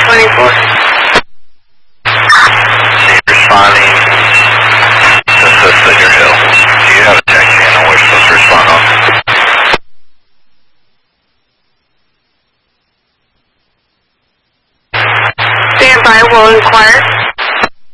24. Responding to Cedar Hill. Do you have a tech channel we're supposed to respond on? Stand by, we'll inquire.